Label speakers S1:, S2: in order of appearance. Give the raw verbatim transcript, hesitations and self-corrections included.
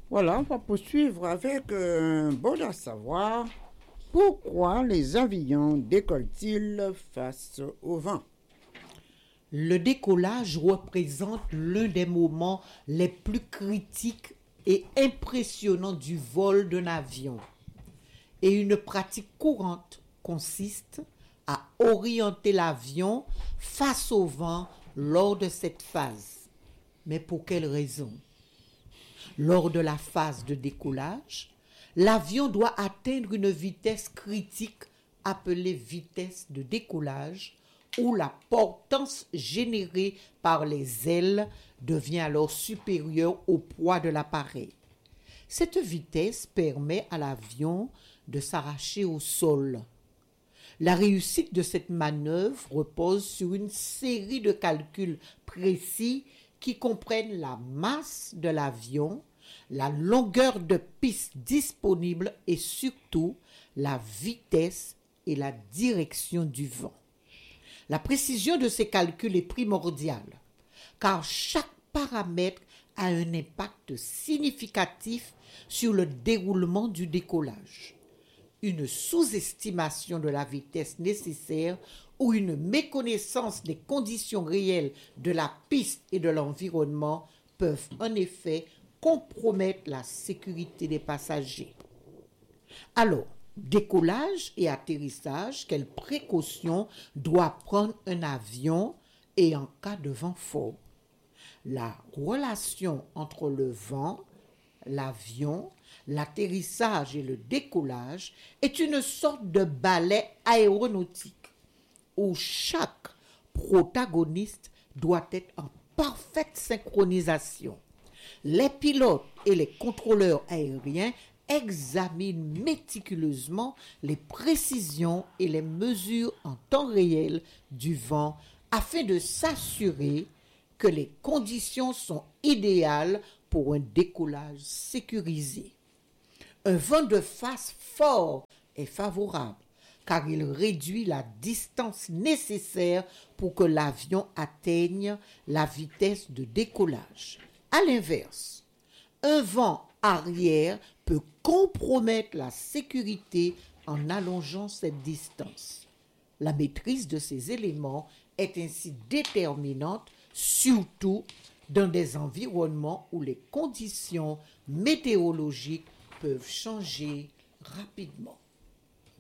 S1: Voilà, on va poursuivre avec un bon à savoir. Pourquoi les avions décollent-ils face au vent?
S2: Le décollage représente l'un des moments les plus critiques et impressionnants du vol d'un avion. Et une pratique courante consiste à orienter l'avion face au vent lors de cette phase. Mais pour quelle raison? Lors de la phase de décollage, l'avion doit atteindre une vitesse critique appelée vitesse de décollage, où la portance générée par les ailes devient alors supérieure au poids de l'appareil. Cette vitesse permet à l'avion de s'arracher au sol. La réussite de cette manœuvre repose sur une série de calculs précis qui comprennent la masse de l'avion, la longueur de piste disponible et surtout la vitesse et la direction du vent. La précision de ces calculs est primordiale, car chaque paramètre a un impact significatif sur le déroulement du décollage. Une sous-estimation de la vitesse nécessaire ou une méconnaissance des conditions réelles de la piste et de l'environnement peuvent en effet compromettre la sécurité des passagers. Alors, décollage et atterrissage, quelles précautions doit prendre un avion et en cas de vent fort? La relation entre le vent, l'avion, l'atterrissage et le décollage est une sorte de ballet aéronautique où chaque protagoniste doit être en parfaite synchronisation. Les pilotes et les contrôleurs aériens examinent méticuleusement les précisions et les mesures en temps réel du vent afin de s'assurer que les conditions sont idéales pour un décollage sécurisé. Un vent de face fort est favorable car il réduit la distance nécessaire pour que l'avion atteigne la vitesse de décollage. À l'inverse, un vent arrière peut compromettre la sécurité en allongeant cette distance. La maîtrise de ces éléments est ainsi déterminante, surtout dans des environnements où les conditions météorologiques peuvent changer rapidement.